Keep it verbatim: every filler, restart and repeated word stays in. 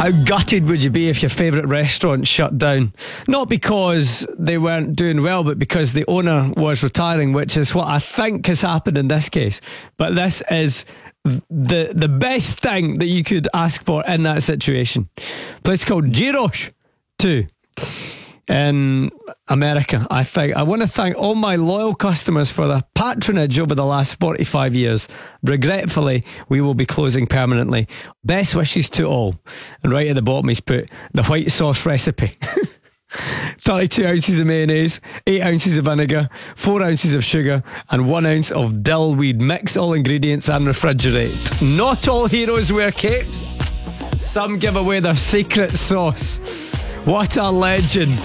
How gutted would you be if your favourite restaurant shut down? Not because they weren't doing well, but because the owner was retiring, which is what I think has happened in this case. But this is the the best thing that you could ask for in that situation. A place called Gyros two in America. I think I want to thank all my loyal customers for their patronage over the last forty-five years. Regretfully, we will be closing permanently. Best wishes to all. And right at the bottom he's put the white sauce recipe. thirty-two ounces of mayonnaise, eight ounces of vinegar, four ounces of sugar, and one ounce of dill weed. Mix all ingredients and refrigerate. Not all heroes wear capes. Some give away their secret sauce. What a legend.